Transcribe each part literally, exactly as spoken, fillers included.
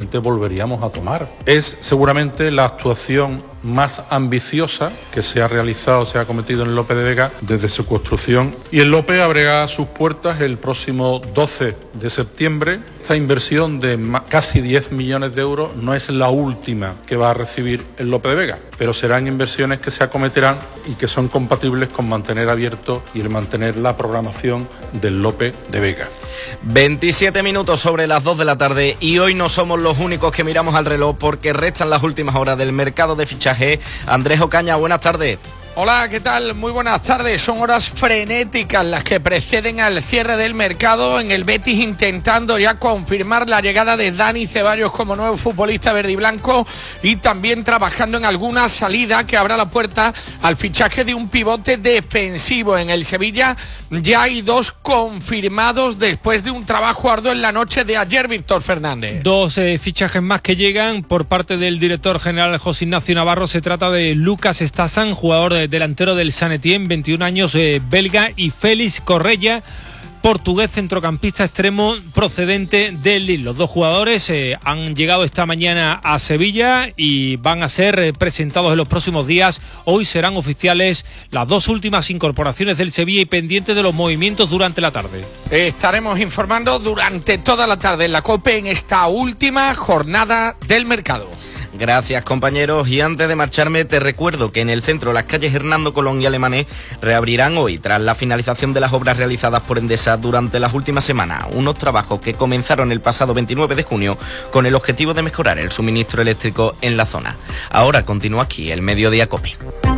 seguramente volveríamos a tomar. Es seguramente la actuación más ambiciosa que se ha realizado, se ha cometido en el Lope de Vega desde su construcción, y el Lope abrirá sus puertas el próximo doce de septiembre. Esta inversión de casi diez millones de euros no es la última que va a recibir el Lope de Vega, pero serán inversiones que se acometerán y que son compatibles con mantener abierto y el mantener la programación del Lope de Vega. veintisiete minutos sobre las dos de la tarde, y hoy no somos los únicos que miramos al reloj porque restan las últimas horas del mercado de fichaje. Andrés Ocaña, buenas tardes. Hola, ¿qué tal? Muy buenas tardes. Son horas frenéticas las que preceden al cierre del mercado en el Betis, intentando ya confirmar la llegada de Dani Ceballos como nuevo futbolista verde y blanco, y también trabajando en alguna salida que abra la puerta al fichaje de un pivote defensivo. En el Sevilla ya hay dos confirmados después de un trabajo arduo en la noche de ayer, Víctor Fernández. Dos eh, fichajes más que llegan por parte del director general José Ignacio Navarro. Se trata de Lucas Stasan, jugador de delantero del San Etienne, veintiún años, eh, belga, y Félix Correia, portugués, centrocampista extremo procedente del Lille. Los dos jugadores eh, han llegado esta mañana a Sevilla y van a ser eh, presentados en los próximos días. Hoy serán oficiales las dos últimas incorporaciones del Sevilla y pendientes de los movimientos durante la tarde. Estaremos informando durante toda la tarde en la COPE en esta última jornada del mercado. Gracias, compañeros, y antes de marcharme te recuerdo que en el centro las calles Hernando Colón y Alemany reabrirán hoy tras la finalización de las obras realizadas por Endesa durante las últimas semanas, unos trabajos que comenzaron el pasado veintinueve de junio con el objetivo de mejorar el suministro eléctrico en la zona. Ahora continúa aquí el Mediodía COPE.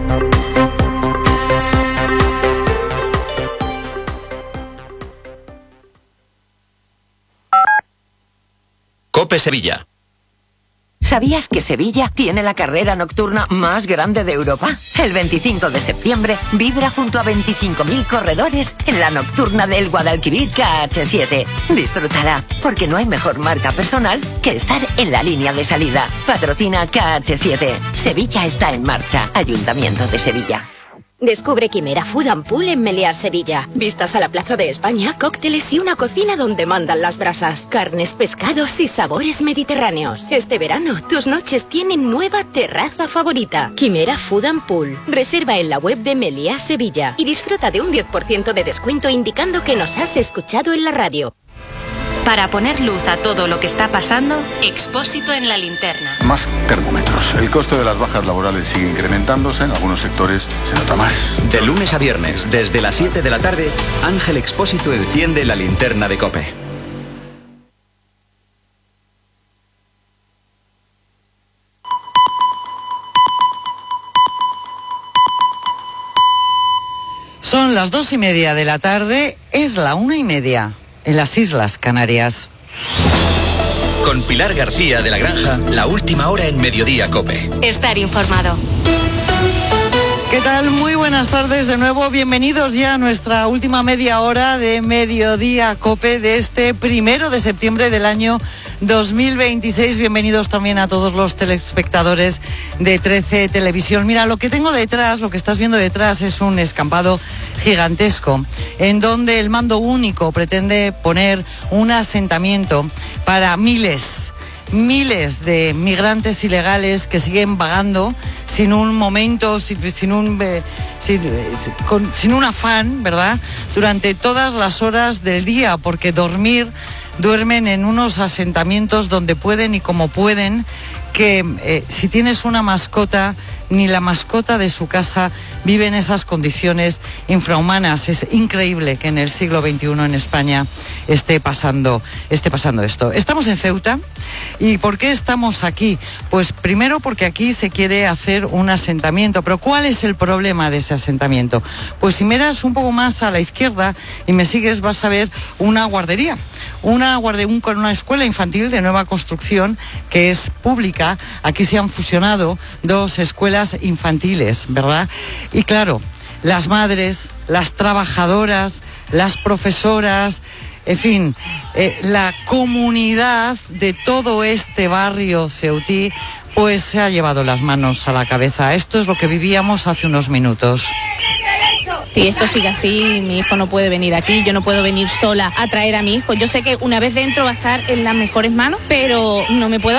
COPE Sevilla. ¿Sabías que Sevilla tiene la carrera nocturna más grande de Europa? El veinticinco de septiembre vibra junto a veinticinco mil corredores en la nocturna del Guadalquivir K H siete. Disfrútala, porque no hay mejor marca personal que estar en la línea de salida. Patrocina K H siete. Sevilla está en marcha. Ayuntamiento de Sevilla. Descubre Quimera Food and Pool en Meliá, Sevilla. Vistas a la Plaza de España, cócteles y una cocina donde mandan las brasas. Carnes, pescados y sabores mediterráneos. Este verano, tus noches tienen nueva terraza favorita. Quimera Food and Pool. Reserva en la web de Meliá, Sevilla. Y disfruta de un diez por ciento de descuento indicando que nos has escuchado en la radio. Para poner luz a todo lo que está pasando, Expósito en la linterna. Más termómetros. El coste de las bajas laborales sigue incrementándose, en algunos sectores se nota más. De lunes a viernes, desde las siete de la tarde, Ángel Expósito enciende la linterna de COPE. Son las dos y media de la tarde, es la una y media. En las Islas Canarias. Con Pilar García de la Granja, la última hora en Mediodía COPE. Estar informado. ¿Qué tal? Muy buenas tardes de nuevo. Bienvenidos ya a nuestra última media hora de Mediodía COPE de este primero de septiembre del año dos mil veintiséis. Bienvenidos también a todos los telespectadores de trece Televisión. Mira, lo que tengo detrás, lo que estás viendo detrás es un escampado gigantesco en donde el mando único pretende poner un asentamiento para miles miles de migrantes ilegales que siguen vagando sin un momento, sin, sin un eh, sin, con, sin un afán, ¿verdad? Durante todas las horas del día, porque dormir duermen en unos asentamientos donde pueden y como pueden, que eh, si tienes una mascota, ni la mascota de su casa vive en esas condiciones infrahumanas. Es increíble que en el siglo veintiuno en España esté pasando, esté pasando esto. Estamos en Ceuta. ¿Y por qué estamos aquí? Pues primero porque aquí se quiere hacer un asentamiento. Pero ¿cuál es el problema de ese asentamiento? Pues si miras un poco más a la izquierda y me sigues, vas a ver una guardería. Una, guarde, un, una escuela infantil de nueva construcción que es pública. Aquí se han fusionado dos escuelas infantiles, ¿verdad? Y claro, las madres, las trabajadoras, las profesoras, en fin, eh, la comunidad de todo este barrio ceutí, pues se ha llevado las manos a la cabeza. Esto es lo que vivíamos hace unos minutos. Si esto sigue así, mi hijo no puede venir aquí, yo no puedo venir sola a traer a mi hijo. Yo sé que una vez dentro va a estar en las mejores manos, pero no me puedo